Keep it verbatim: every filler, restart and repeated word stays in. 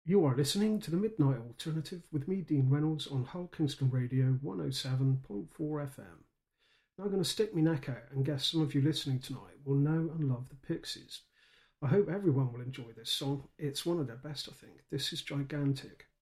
You are listening to the Midnight Alternative with me, Dean Reynolds, on Hull Kingston Radio one oh seven point four F M. Now I'm going to stick my neck out and guess some of you listening tonight will know and love the Pixies. I hope everyone will enjoy this song. It's one of their best, I think. This is Gigantic.